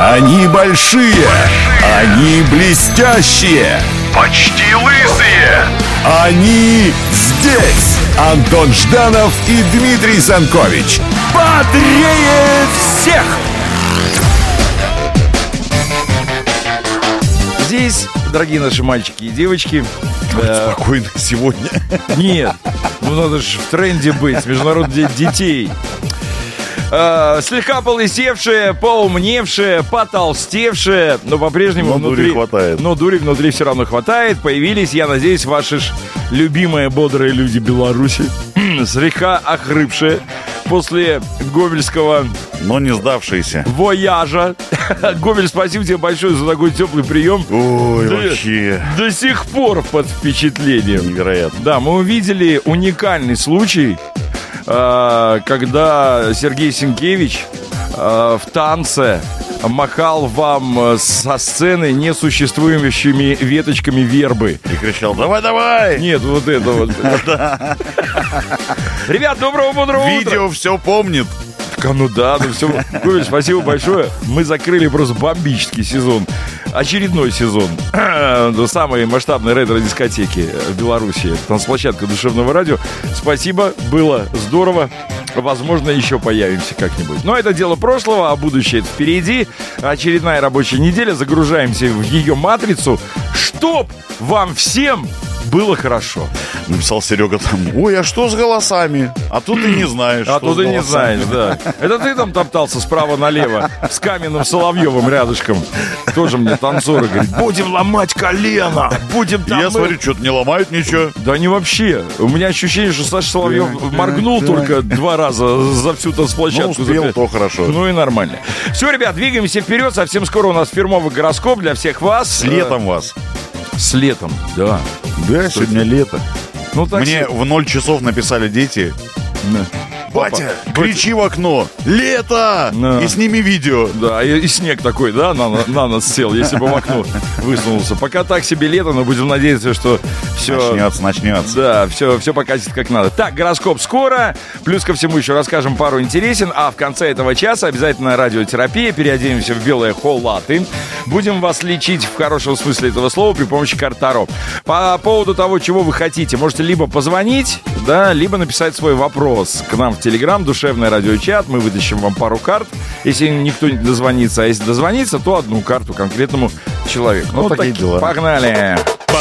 Они большие, они блестящие, почти лысые. они здесь. Антон Жданов и Дмитрий Санкович. Бодрее всех! Здесь, дорогие наши мальчики и девочки. Спокойно сегодня. Нет, ну надо же в тренде быть, Международный день детей. Слегка полысевшие, поумневшие, потолстевшие, но по-прежнему внутри дури хватает. Но дури внутри все равно хватает. Появились, я надеюсь, ваши любимые бодрые люди Беларуси, слегка охрипшие после гомельского, Но не сдавшиеся. вояжа. Гомель, спасибо тебе большое за такой теплый прием. Ой, Да, вообще. До сих пор под впечатлением. Невероятно. Да, мы увидели уникальный случай, когда Сергей Сенкевич в танце махал вам со сцены несуществующими веточками вербы. И кричал: давай! Нет, вот это вот. Ребят, доброго, бодрого утра. Видео все помнит. Ну да, ну все. Гомель, спасибо большое. Мы закрыли просто бомбический сезон. Очередной сезон самой масштабной ретро-дискотеки в Беларуси. Танцплощадка Душевного радио. Спасибо, было здорово. Возможно, еще появимся как-нибудь. Но это дело прошлого, а будущее впереди. Очередная рабочая неделя. Загружаемся в ее матрицу, чтоб вам всем было хорошо. Написал Серега там: ой, а что с голосами? А тут и не знаешь. А что тут с и не голосами. знаешь, да. Это ты там топтался справа налево с Каменным Соловьевым рядышком. Тоже мне танцоры говорит: будем ломать колено, будем там... Я смотрю, что-то не ломают ничего. Да не вообще. У меня ощущение, что Саша Соловьев моргнул только 2 раза за всю танцплощадку. Ну, успел, то хорошо. Ну и нормально. Все, ребят, двигаемся вперед. Совсем скоро у нас фирмовый гороскоп для всех вас. С летом вас. С летом, да. Да, сегодня лето. Ну, так Мне в 0 часов написали дети: батя, Папа, кричи в окно: лето! Да. И сними видео. Да, и снег такой, да, на нас сел, если бы в окно высунулся. Пока так себе лето, но будем надеяться, что все... Начнется. Да, все покатит как надо. Так, гороскоп скоро. Плюс ко всему еще расскажем пару интересен. А в конце этого часа обязательно радиотерапия. Переоденемся в белые халаты. Будем вас лечить в хорошем смысле этого слова при помощи карт Таро. По поводу того, чего вы хотите, можете либо позвонить, да, либо написать свой вопрос к нам в Телеграм, душевный радиочат. Мы вытащим вам пару карт, если никто не дозвонится. А если дозвонится, то одну карту конкретному человеку. Вот такие дела. Погнали!